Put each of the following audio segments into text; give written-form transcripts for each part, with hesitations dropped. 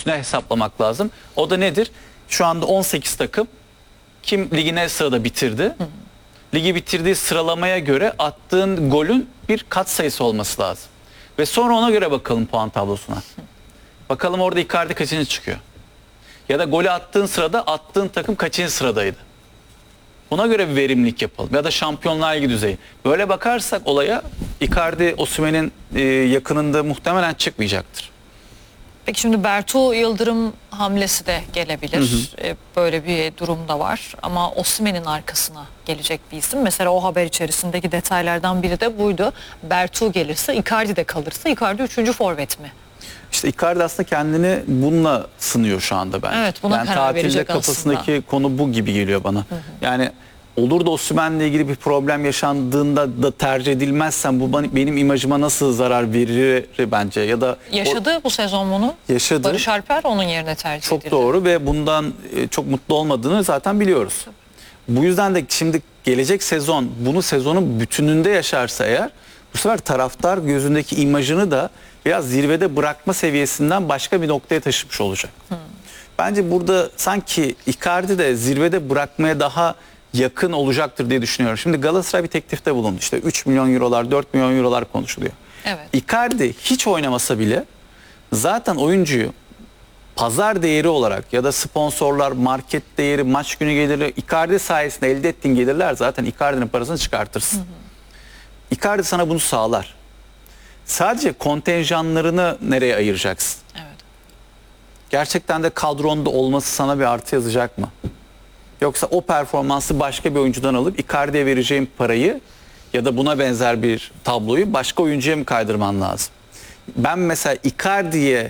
üstüne hesaplamak lazım. O da nedir? Şu anda 18 takım kim ligi ne sırada bitirdi? Ligi bitirdiği sıralamaya göre attığın golün bir katsayısı olması lazım. Ve sonra ona göre bakalım puan tablosuna. Bakalım orada Icardi kaçıncı çıkıyor? Ya da golü attığın sırada attığın takım kaçıncı sıradaydı? Buna göre bir verimlilik yapalım. Ya da Şampiyonlar Ligi düzeyi. Böyle bakarsak olaya Icardi Osimhen'in yakınında muhtemelen çıkmayacaktır. Peki şimdi Bertu Yıldırım hamlesi de gelebilir. Böyle bir durum da var. Ama Osimhen'in arkasına gelecek bir isim. Mesela o haber içerisindeki detaylardan biri de buydu. Bertu gelirse, Icardi de kalırsa, Icardi 3. forvet mi? İşte Icardi aslında kendini bununla sınıyor şu anda bence. Evet, buna yani karar verecek kafasındaki aslında. konu bu gibi geliyor bana. Yani olur da Osimhen'le ilgili bir problem yaşandığında da tercih edilmezsen bu benim imajıma nasıl zarar verir bence, ya da yaşadı bu sezon bunu. Yaşadı. Barış Alper onun yerine tercih edildi. Çok doğru ve bundan çok mutlu olmadığını zaten biliyoruz. Bu yüzden de şimdi gelecek sezon bunu sezonun bütününde yaşarsa eğer, bu sefer taraftar gözündeki imajını da biraz zirvede bırakma seviyesinden başka bir noktaya taşımış olacak. Bence burada sanki Icardi de zirvede bırakmaya daha yakın olacaktır diye düşünüyorum. Şimdi Galatasaray bir teklifte bulundu. İşte 3 milyon eurolar, 4 milyon eurolar konuşuluyor. Evet. Icardi hiç oynamasa bile zaten oyuncuyu pazar değeri olarak ya da sponsorlar, market değeri, maç günü geliri, Icardi sayesinde elde ettiğin gelirler zaten Icardi'nin parasını çıkartırsın. Icardi sana bunu sağlar. Sadece kontenjanlarını nereye ayıracaksın? Evet. Gerçekten de kadronda olması sana bir artı yazacak mı? Yoksa o performansı başka bir oyuncudan alıp Icardi'ye vereceğin parayı ya da buna benzer bir tabloyu başka oyuncuya mı kaydırman lazım? Ben mesela Icardi'ye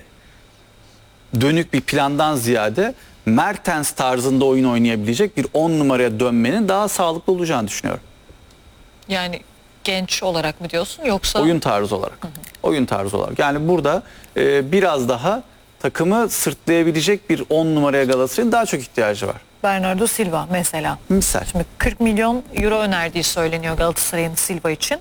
dönük bir plandan ziyade Mertens tarzında oyun oynayabilecek bir 10 numaraya dönmenin daha sağlıklı olacağını düşünüyorum. Yani genç olarak mı diyorsun yoksa? Oyun tarzı olarak. Oyun tarzı olarak. Yani burada biraz daha takımı sırtlayabilecek bir 10 numaraya Galatasaray'ın daha çok ihtiyacı var. Bernardo Silva mesela. Misal. Şimdi 40 milyon euro önerdiği söyleniyor Galatasaray'ın Silva için.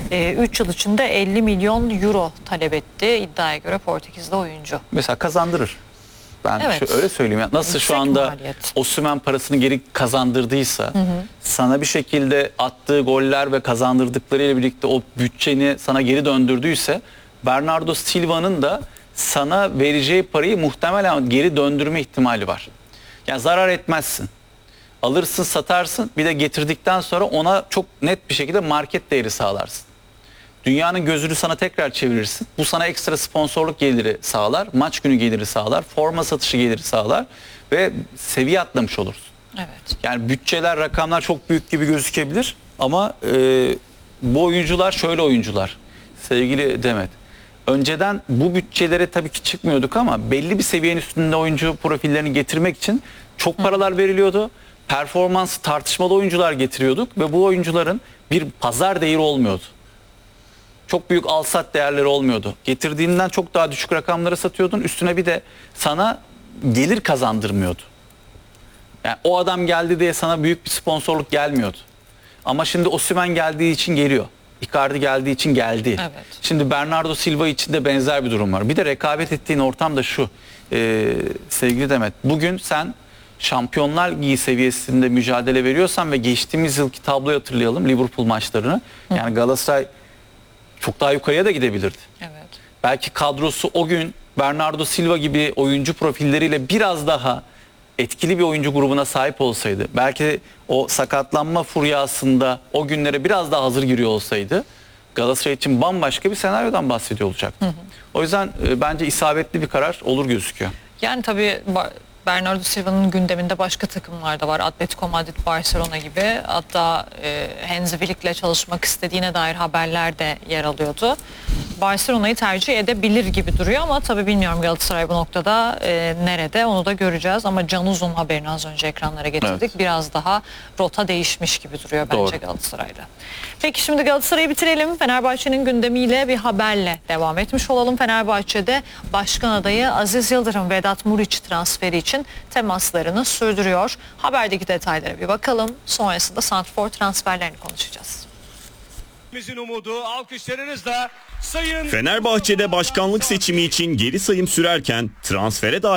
3 yıl içinde 50 milyon euro talep etti iddiaya göre Portekizli oyuncu. Mesela kazandırır. Ben Evet. öyle söyleyeyim. Yani nasıl Yüksek şu anda maliyet. Osimhen parasını geri kazandırdıysa, sana bir şekilde attığı goller ve kazandırdıklarıyla birlikte o bütçeni sana geri döndürdüyse, Bernardo Silva'nın da sana vereceği parayı muhtemelen geri döndürme ihtimali var. Yani zarar etmezsin. Alırsın, satarsın, bir de getirdikten sonra ona çok net bir şekilde market değeri sağlarsın. Dünyanın gözünü sana tekrar çevirirsin. Bu sana ekstra sponsorluk geliri sağlar, maç günü geliri sağlar, forma satışı geliri sağlar ve seviye atlamış olursun. Evet. Yani bütçeler, rakamlar çok büyük gibi gözükebilir ama bu oyuncular şöyle oyuncular sevgili Demet. Önceden bu bütçelere tabii ki çıkmıyorduk ama belli bir seviyenin üstünde oyuncu profillerini getirmek için çok paralar veriliyordu. Performansı tartışmalı oyuncular getiriyorduk ve bu oyuncuların bir pazar değeri olmuyordu. Çok büyük alsat değerleri olmuyordu. Getirdiğinden çok daha düşük rakamlara satıyordun. Üstüne bir de sana gelir kazandırmıyordu. Yani o adam geldi diye sana büyük bir sponsorluk gelmiyordu. Ama şimdi Osimhen geldiği için geliyor. Icardi geldiği için geldi. Evet. Şimdi Bernardo Silva için de benzer bir durum var. Bir de rekabet ettiğin ortam da şu. Sevgili Demet, bugün sen Şampiyonlar Ligi seviyesinde mücadele veriyorsan ve geçtiğimiz yılki tabloyu hatırlayalım, Liverpool maçlarını. Yani Galatasaray çok daha yukarıya da gidebilirdi. Evet. Belki kadrosu o gün Bernardo Silva gibi oyuncu profilleriyle biraz daha etkili bir oyuncu grubuna sahip olsaydı, belki o sakatlanma furyasında o günlere biraz daha hazır giriyor olsaydı, Galatasaray için bambaşka bir senaryodan bahsediyor olacaktı. O yüzden bence isabetli bir karar olur gözüküyor. Yani tabii Bernardo Silva'nın gündeminde başka takımlar da var. Atletico Madrid, Barcelona gibi. Hatta Hansi Flick'le çalışmak istediğine dair haberler de yer alıyordu. Barcelona'yı tercih edebilir gibi duruyor ama tabii bilmiyorum Galatasaray bu noktada nerede, onu da göreceğiz. Ama Can Uzun haberini az önce ekranlara getirdik. Evet. Biraz daha rota değişmiş gibi duruyor bence Doğru. Galatasaray'da. Peki şimdi Galatasaray'ı bitirelim. Fenerbahçe'nin gündemiyle bir haberle devam etmiş olalım. Fenerbahçe'de başkan adayı Aziz Yıldırım Vedat Muriç transferi için temaslarını sürdürüyor. Haberdeki detaylara bir bakalım. Sonrasında santrfor transferlerini konuşacağız. Umudu alkışlarınızla Sayın Fenerbahçe'de başkanlık seçimi için geri sayım sürerken transfere dair